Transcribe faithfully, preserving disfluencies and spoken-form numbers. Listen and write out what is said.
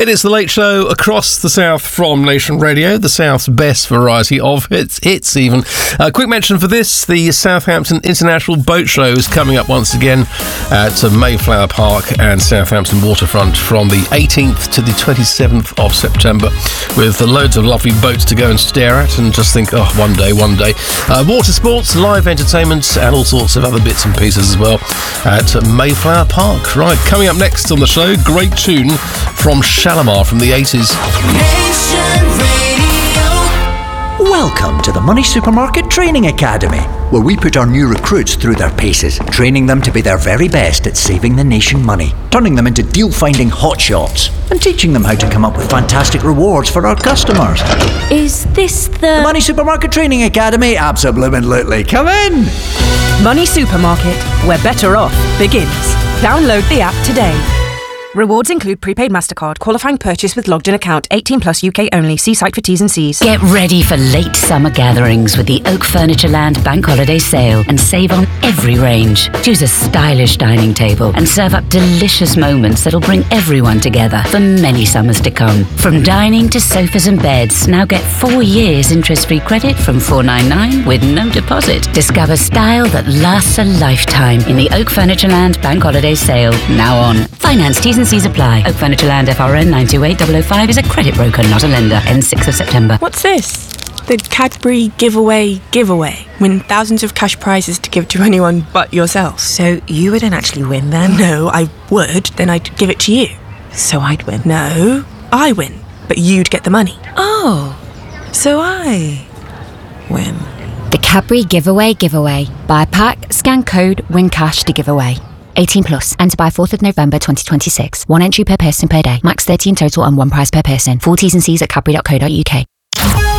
It is the Late Show across the South from Nation Radio, the South's best variety of hits, hits even. A quick mention for this, the Southampton International Boat Show is coming up once again at Mayflower Park and Southampton Waterfront from the eighteenth to the twenty-seventh of September, with loads of lovely boats to go and stare at and just think, oh, one day, one day. Uh, water sports, live entertainment and all sorts of other bits and pieces as well at Mayflower Park. Right, coming up next on the show, great tune from Shalimar from the eighties. Welcome to the Money Supermarket Training Academy, where we put our new recruits through their paces, training them to be their very best at saving the nation money, turning them into deal-finding hotshots, and teaching them how to come up with fantastic rewards for our customers. Is this the... The Money Supermarket Training Academy? Absolutely. Come in! Money Supermarket, where better off begins. Download the app today. Rewards include prepaid MasterCard, qualifying purchase with logged-in account, eighteen plus U K only. See site for T's and C's. Get ready for late summer gatherings with the Oak Furniture Land Bank Holiday Sale and save on every range. Choose a stylish dining table and serve up delicious moments that'll bring everyone together for many summers to come. From dining to sofas and beds, now get four years interest-free credit from four ninety-nine with no deposit. Discover style that lasts a lifetime in the Oak Furniture Land Bank Holiday Sale, now on. Finance T's and C's apply. Oak Furniture Land F R N nine two eight zero zero five is a credit broker, not a lender. Ends sixth of September. What's this? The Cadbury giveaway giveaway. Win thousands of cash prizes to give to anyone but yourself. So you wouldn't actually win then? No, I would. Then I'd give it to you. So I'd win? No, I win. But you'd get the money. Oh, so I win. The Cadbury Giveaway Giveaway. Buy a pack, scan code, win cash to give away. eighteen plus. Enter by fourth of November twenty twenty-six. One entry per person per day. Max thirty in total and one prize per person. Full T's and C's at cadbury dot co dot uk.